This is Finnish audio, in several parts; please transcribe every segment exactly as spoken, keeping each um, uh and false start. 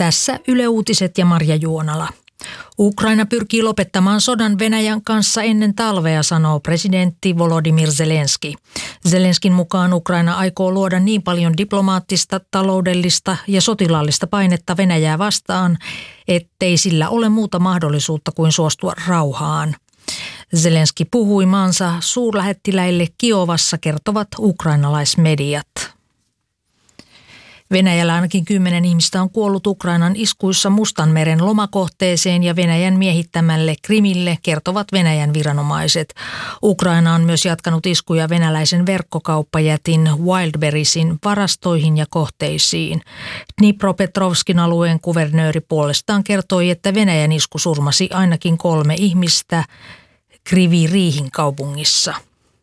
Tässä Yle Uutiset ja Marja Juonala. Ukraina pyrkii lopettamaan sodan Venäjän kanssa ennen talvea, sanoo presidentti Volodymyr Zelenski. Zelenskin mukaan Ukraina aikoo luoda niin paljon diplomaattista, taloudellista ja sotilaallista painetta Venäjää vastaan, ettei sillä ole muuta mahdollisuutta kuin suostua rauhaan. Zelenski puhui maansa suurlähettiläille Kiovassa, kertovat ukrainalaismediat. Venäjällä ainakin kymmenen ihmistä on kuollut Ukrainan iskuissa Mustanmeren lomakohteeseen ja Venäjän miehittämälle Krimille, kertovat Venäjän viranomaiset. Ukraina on myös jatkanut iskuja venäläisen verkkokauppajätin Wildberriesin varastoihin ja kohteisiin. Dnipropetrovskin alueen kuvernööri puolestaan kertoi, että Venäjän isku surmasi ainakin kolme ihmistä Kryvyi-Rihin kaupungissa.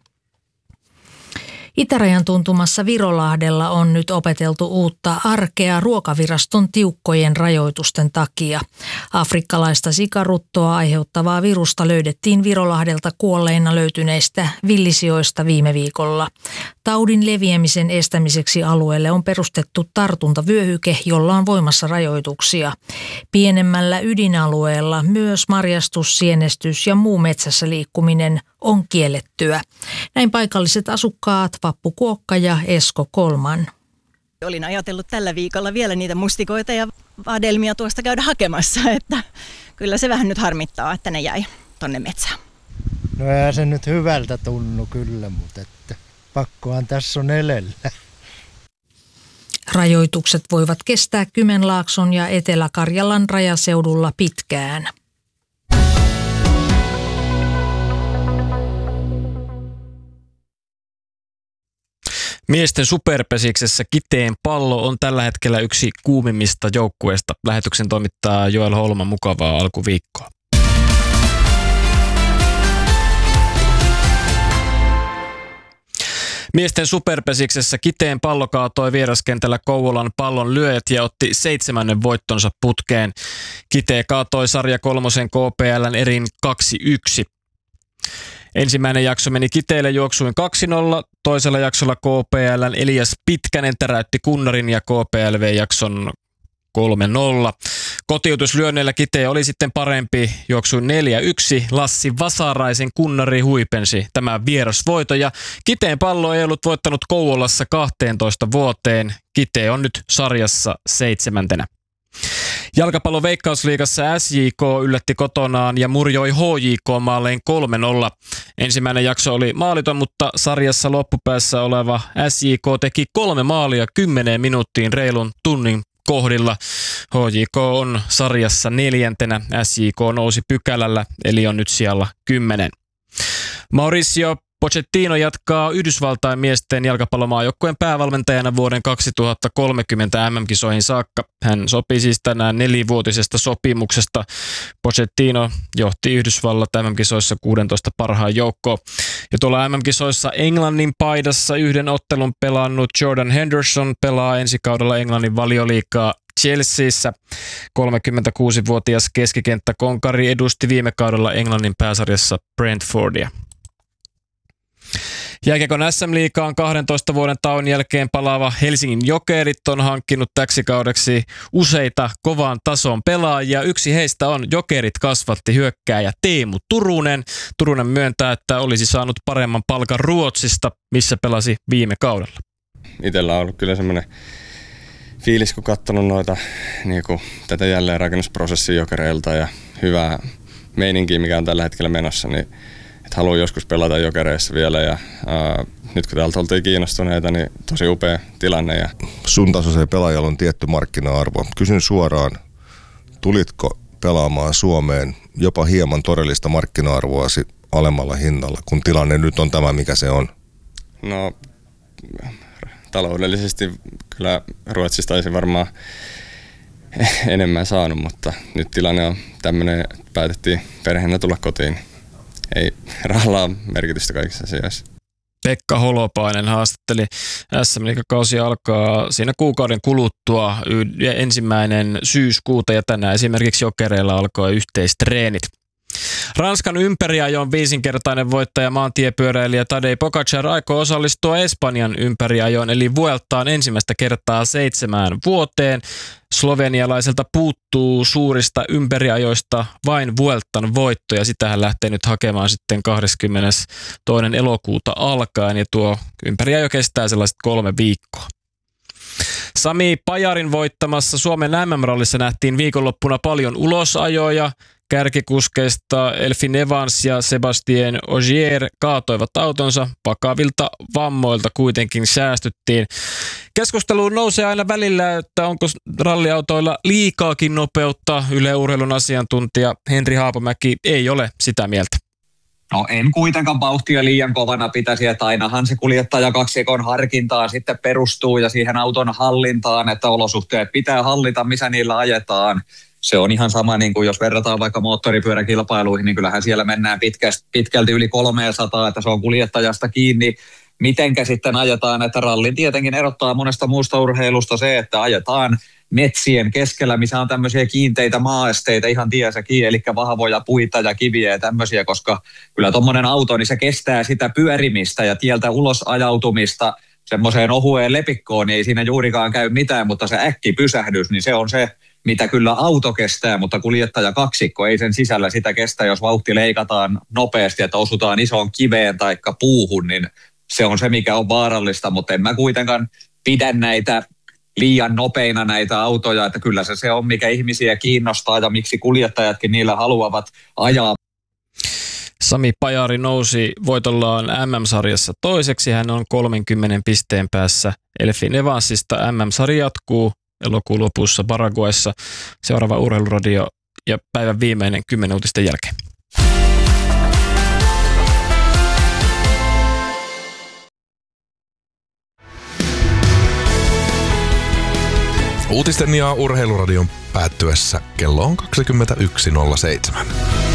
Itärajan tuntumassa Virolahdella on nyt opeteltu uutta arkea Ruokaviraston tiukkojen rajoitusten takia. Afrikkalaista sikaruttoa aiheuttavaa virusta löydettiin Virolahdelta kuolleina löytyneistä villisijoista viime viikolla. Taudin leviämisen estämiseksi alueelle on perustettu tartuntavyöhyke, jolla on voimassa rajoituksia. Pienemmällä ydinalueella myös marjastus, sienestys ja muu metsässä liikkuminen on kiellettyä. Näin paikalliset asukkaat Vappu Kuokka ja Esko Kolman. Olin ajatellut tällä viikolla vielä niitä mustikoita ja vadelmia tuosta käydä hakemassa, että kyllä se vähän nyt harmittaa, että ne jäi tonne metsään. No eihän se nyt hyvältä tunnu kyllä, mutta että pakkohan tässä on elellä. Rajoitukset voivat kestää Kymenlaakson ja Etelä-Karjalan rajaseudulla pitkään. Miesten superpesiksessä Kiteen Pallo on tällä hetkellä yksi kuumimmista joukkueista. Lähetyksen toimittaa Joel Holma, mukavaa alkuviikkoa. Miesten superpesiksessä Kiteen Pallo kaatoi vieraskentällä Kouvolan Pallon lyöjät ja otti seitsemännen voittonsa putkeen. Kitee kaatoi sarja kolmosen K P L:n erin kaksi yksi. Ensimmäinen jakso meni Kiteelle juoksuin kaksi nolla, toisella jaksolla K P L:n Elias Pitkänen täräytti Kunnarin ja K P L V-jakson kolme nolla. Kotiutuslyönneillä Kitee oli sitten parempi, juoksuin neljä yksi. Lassi Vasaraisen Kunnari huipensi tämä vierasvoito ja Kiteen Pallo ei ollut voittanut Kouvolassa kahteentoista vuoteen. Kitee on nyt sarjassa seitsemäntenä. Jalkapallon Veikkausliigassa S J K yllätti kotonaan ja murjoi H J K maalleen kolme nolla. Ensimmäinen jakso oli maaliton, mutta sarjassa loppupäässä oleva S J K teki kolme maalia kymmeneen minuuttiin reilun tunnin kohdilla. H J K on sarjassa neljäntenä, S J K nousi pykälällä, eli on nyt siellä kymmenen. Mauricio Pochettino jatkaa Yhdysvaltain miesten jalkapallomaajoukkueen päävalmentajana vuoden kaksituhattakolmekymmentä M M-kisoihin saakka. Hän sopi siis tänään nelivuotisesta sopimuksesta. Pochettino johti Yhdysvallat M M-kisoissa kuusitoista parhaan joukkoon. Ja tuolla M M-kisoissa Englannin paidassa yhden ottelun pelannut Jordan Henderson pelaa ensi kaudella Englannin Valioliigaa Chelseassa. kolmekymmentäkuusivuotias keskikenttäkonkari edusti viime kaudella Englannin pääsarjassa Brentfordia. Jääkiekon S M-liigaan kahdentoista vuoden tauon jälkeen palaava Helsingin Jokerit on hankkinut täksi kaudeksi useita kovan tason pelaajia. Yksi heistä on Jokerit kasvatti hyökkääjä Teemu Turunen. Turunen myöntää, että olisi saanut paremman palkan Ruotsista, missä pelasi viime kaudella. Itsellä on ollut kyllä semmoinen fiilis, kun katsonut noita, niin kuin, tätä jälleenrakennusprosessia Jokereilta ja hyvää meininkiä, mikä on tällä hetkellä menossa, niin että haluan joskus pelata Jokereissa vielä ja ää, nyt kun täältä oltiin kiinnostuneita, niin tosi upea tilanne. Ja sun tasoiseen pelaajalla on tietty markkina-arvo. Kysyn suoraan, tulitko pelaamaan Suomeen jopa hieman todellista markkina-arvoasi alemmalla hinnalla, kun tilanne nyt on tämä, mikä se on? No, taloudellisesti kyllä Ruotsista olisi varmaan enemmän saanut, mutta nyt tilanne on tämmöinen, että päätettiin perheenä tulla kotiin. Ei rahalla ole merkitystä kaikissa asioissa. Pekka Holopainen haastatteli. S M-liigakausi alkaa siinä kuukauden kuluttua ensimmäinen syyskuuta ja tänään esimerkiksi Jokereilla alkoi yhteistreenit. Ranskan ympäriajon viisinkertainen voittaja maantiepyöräilijä Tadej Pogačar aikoo osallistua Espanjan ympäriajoon eli Vueltaan ensimmäistä kertaa seitsemään vuoteen. Slovenialaiselta puuttuu suurista ympäriajoista vain Vueltan voitto ja sitä hän lähtee nyt hakemaan sitten kahdeskymmenestoinen elokuuta alkaen ja tuo ympäriajo kestää sellaiset kolme viikkoa. Sami Pajarin voittamassa Suomen M M-rallissa nähtiin viikonloppuna paljon ulosajoja. Kärkikuskeista Elfyn Evans ja Sebastien Ogier kaatoivat autonsa, vakavilta vammoilta kuitenkin säästyttiin. Keskusteluun nousee aina välillä, että onko ralliautoilla liikaakin nopeutta. Yle Urheilun asiantuntija Henri Haapamäki ei ole sitä mieltä. No en kuitenkaan vauhtia liian kovana pitäisi, että ainahan se kuljettaja kaksikon harkintaan sitten perustuu ja siihen auton hallintaan, että olosuhteet pitää hallita, missä niillä ajetaan. Se on ihan sama, niin kuin jos verrataan vaikka moottoripyöräkilpailuihin, niin kyllähän siellä mennään pitkästi, pitkälti yli kolmesataa, että se on kuljettajasta kiinni. Mitenkä sitten ajetaan, että rallin tietenkin erottaa monesta muusta urheilusta se, että ajetaan metsien keskellä, missä on tämmöisiä kiinteitä maaesteitä ihan tiessäkin, eli vahvoja puita ja kiviä ja tämmöisiä, koska kyllä tuommoinen auto, niin se kestää sitä pyörimistä ja tieltä ulos ajautumista semmoiseen ohueen lepikkoon, niin ei siinä juurikaan käy mitään, mutta se äkkipysähdys, niin se on se, mitä kyllä auto kestää, mutta kuljettaja kaksikko ei sen sisällä sitä kestä, jos vauhti leikataan nopeasti, että osutaan isoon kiveen tai puuhun, niin se on se, mikä on vaarallista, mutta en mä kuitenkaan pidä näitä liian nopeina näitä autoja, että kyllä se se on, mikä ihmisiä kiinnostaa ja miksi kuljettajatkin niillä haluavat ajaa. Sami Pajari nousi voitollaan M M-sarjassa toiseksi. Hän on kolmenkymmenen pisteen päässä Elfyn Evansista. M M-sarja jatkuu elokuun lopussa Paraguayssa. Seuraava Urheiluradio ja päivän viimeinen kymmenen uutisten jälkeen. Uutisten ja Urheiluradion päättyessä kello on kaksikymmentäyksi nolla seitsemän.